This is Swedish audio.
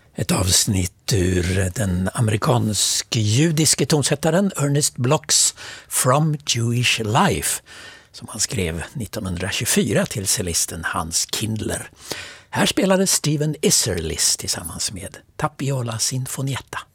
Ett avsnitt ur den amerikansk-judiske tonsättaren Ernest Blochs From Jewish Life som han skrev 1924 till cellisten Hans Kindler. Här spelade Steven Isserlis tillsammans med Tapiola Sinfonietta.